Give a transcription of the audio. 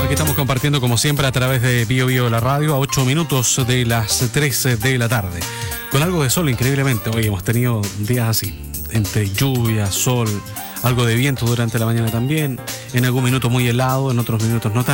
Aquí estamos compartiendo como siempre a través de Bio Bio la radio a 8 minutos de las 13 de la tarde. Con algo de sol increíblemente. Hoy hemos tenido días así, entre lluvia, sol, algo de viento durante la mañana también. En algún minuto muy helado, en otros minutos no tanto.